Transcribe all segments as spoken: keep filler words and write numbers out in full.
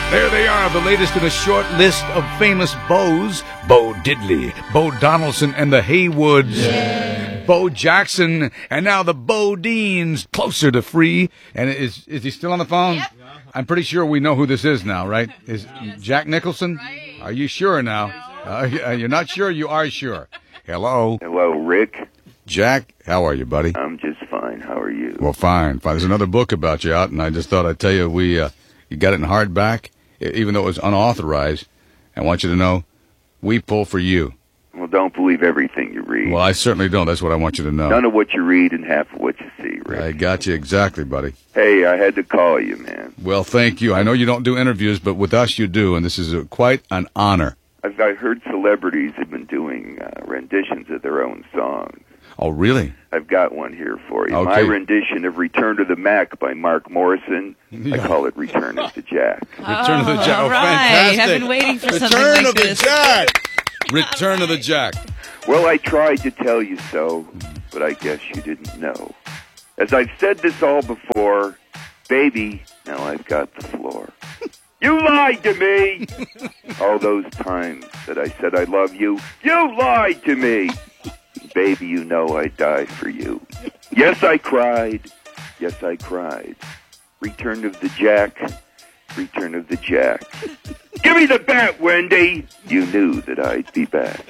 There they are, the latest in a short list of famous Bows. Bo Diddley, Bo Donaldson, and the Haywoods. Yeah. Bo Jackson, and now the Bodines, closer to free. And is is he still on the phone? Yep. I'm pretty sure we know who this is now, right? Is yes. Jack Nicholson? Right. Are you sure now? Uh, you're not sure? You are sure. Hello. Hello, Rick. Jack, how are you, buddy? I'm just fine. How are you? Well, fine. fine. There's another book about you out, and I just thought I'd tell you we uh, you got it in hardback, even though it was unauthorized. I want you to know we pull for you. Well, don't believe everything you read. Well, I certainly don't. That's what I want you to know. None of what you read and half of what you see, Rick. I got you exactly, buddy. Hey, I had to call you, man. Well, thank you. I know you don't do interviews, but with us you do, and this is a, quite an honor. I've I heard celebrities have been doing uh, renditions of their own songs. Oh, really? I've got one here for you. Okay. My rendition of Return to the Mac by Mark Morrison. Yeah. I call it Return of the Jack. Return of the Jack. All Oh, right. fantastic. I've been waiting for something Return like of this. the Jack. Return of the Jack. Well, I tried to tell you so, but I guess you didn't know. As I've said this all before, baby, now I've got the floor. You lied to me! All those times that I said I love you, you lied to me! Baby, you know I'd die for you. Yes, I cried. Yes, I cried. Return of the Jack. Return of the Jack. Give me the bat, Wendy! You knew that I'd be back.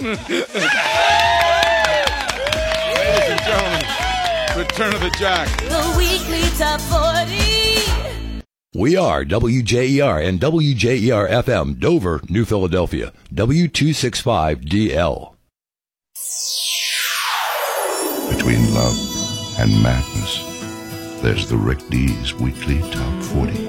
Ladies and gentlemen, Return of the Jack. The weekly top forty. We are W J E R and W J E R F M, Dover, New Philadelphia, W two sixty-five D L. Between love and madness, there's the Rick D's Weekly Top forty.